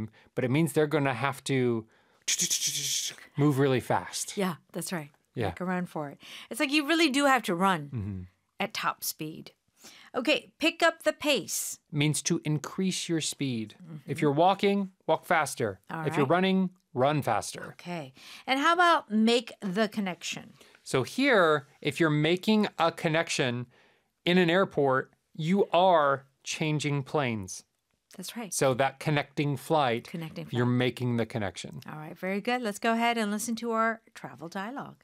time, but it means they're going to have to move really fast. Yeah, that's right. Yeah. Make a run for it. It's like you really do have to run at top speed. Okay, pick up the pace. Means to increase your speed. If you're walking, walk faster. All If you're right. running, run faster. Okay. And how about make the connection? So here, if you're making a connection in an airport, you are changing planes. That's right. So that connecting flight, Connecting flight. you're making the connection. All right, very good. Let's go ahead and listen to our travel dialogue.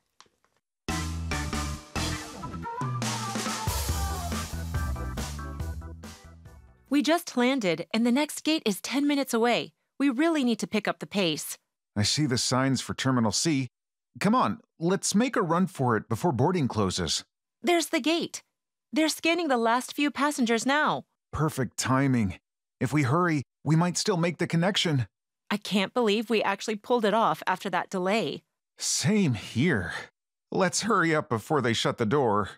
We just landed, and the next gate is 10 minutes away. We really need to pick up the pace. I see the signs for Terminal C. Come on, let's make a run for it before boarding closes. There's the gate. They're scanning the last few passengers now. Perfect timing. If we hurry, we might still make the connection. I can't believe we actually pulled it off after that delay. Same here. Let's hurry up before they shut the door.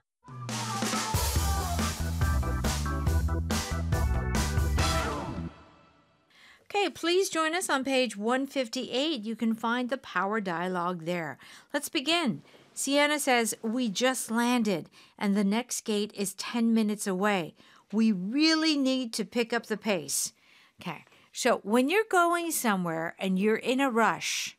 Okay, please join us on page 158. You can find the power dialogue there. Let's begin. Sienna says, we just landed, and the next gate is 10 minutes away. We really need to pick up the pace. Okay, so when you're going somewhere and you're in a rush,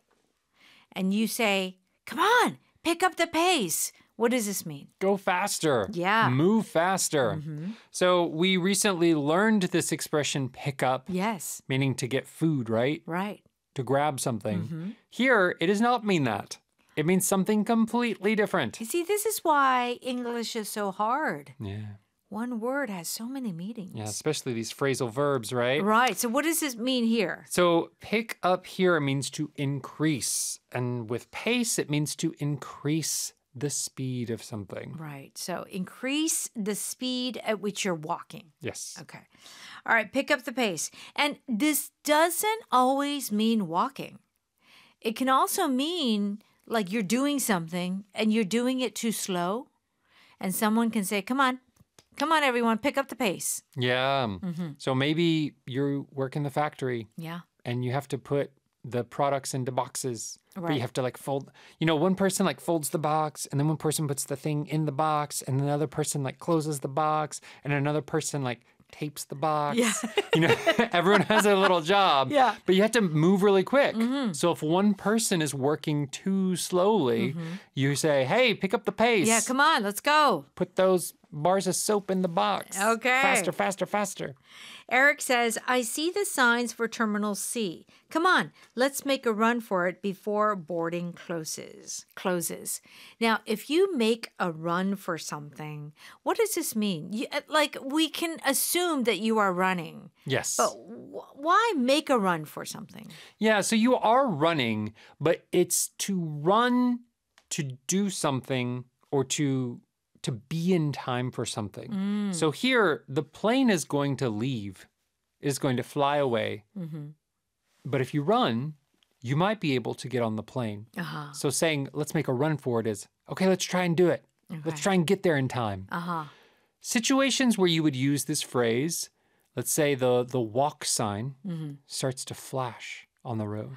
and you say, come on, pick up the pace, what does this mean? Go faster. Yeah. Move faster. So we recently learned this expression, pick up, Yes, meaning to get food, right? right. To grab something. Here, it does not mean that. It means something completely different. You see, this is why English is so hard. Yeah. One word has so many meanings. Yeah, especially these phrasal verbs, right? Right. So what does this mean here? So pick up here means to increase. And with pace, it means to increase the speed of something. Right. So increase the speed at which you're walking. Yes. Okay. All right. Pick up the pace. And this doesn't always mean walking. It can also mean like you're doing something and you're doing it too slow. And someone can say, come on, everyone, pick up the pace. Yeah. So maybe you work in the factory Yeah. and you have to put the products into boxes. But Right. you have to like fold, one person like folds the box and then one person puts the thing in the box and another person like closes the box and another person like tapes the box. Yeah. Everyone has a little job. Yeah. But you have to move really quick. So if one person is working too slowly, you say, hey, pick up the pace. Yeah. Come on, let's go. Put those bars of soap in the box. Okay. Faster, faster, faster. Eric says, I see the signs for Terminal C. Come on, let's make a run for it before boarding closes. Now, if you make a run for something, what does this mean? We can assume that you are running, Yes. but why make a run for something? Yeah, so you are running, but it's to run to do something or to be in time for something. So here, the plane is going to leave, is going to fly away. But if you run, you might be able to get on the plane. So saying, let's make a run for it is, okay, let's try and do it. Let's try and get there in time. Situations where you would use this phrase, let's say the walk sign starts to flash on the road.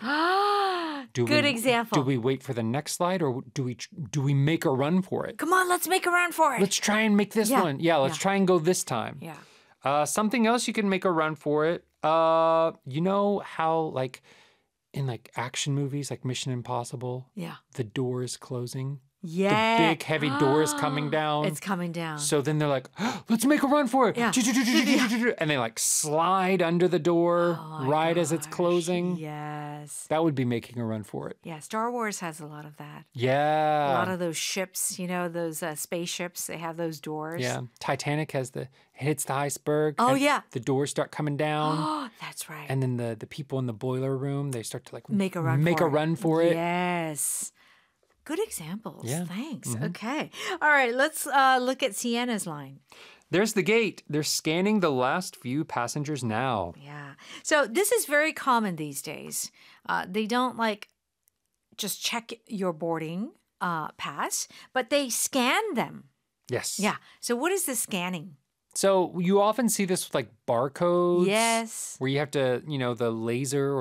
Good example. Do we wait for the next slide or do we make a run for it? Come on, let's make a run for it. Let's try and make this one. Yeah, let's try and go this time. Yeah. Something else you can make a run for it. You know how like in like action movies like Mission Impossible, Yeah. the door is closing. Yeah. The big heavy door is coming down. It's coming down. So then they're like, let's make a run for it. Yeah. And they like slide under the door right as it's closing. Yes. That would be making a run for it. Yeah, Star Wars has a lot of that. Yeah. A lot of those ships, those spaceships, they have those doors. Yeah. Titanic has hits the iceberg. Oh, and yeah. The doors start coming down. Oh, that's right. And then the people in the boiler room, they start to like Make a run for it. Yes. Good examples. Yeah. Thanks. Okay. All right. Let's look at Sienna's line. There's the gate. They're scanning the last few passengers now. Yeah. So this is very common these days. They don't just check your boarding pass, but they scan them. Yes. Yeah. So what is the scanning? So you often see this with like barcodes. Yes. Where you have to, the laser